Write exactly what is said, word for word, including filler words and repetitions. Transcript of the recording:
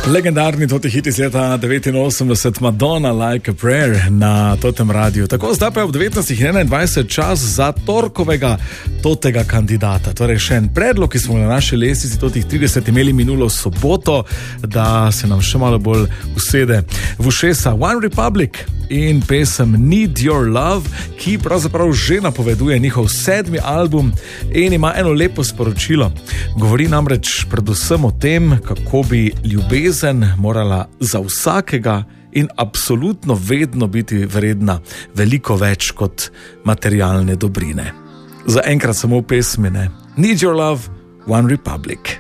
Legendarni toti hit iz leta devetinosemdeset, Madonna Like a Prayer na totem radiju. Tako, zdaj pa je ob devetnajstih enaindvajset čas za torkovega totega kandidata. Torej še en predlog, ki smo na naši lestvici totih trideset imeli minulo soboto, da se nam še malo bolj usede v ušesa. One Republic in pesem Need Your Love, ki pravzaprav že napoveduje njihov sedmi album in ima eno lepo sporočilo. Govori namreč predvsem o tem, kako bi ljubezen morala za vsakega in absolutno vedno biti vredna veliko več kot materialne dobrine. Za enkrat samo v pesmi, ne? Need Your Love, One Republic.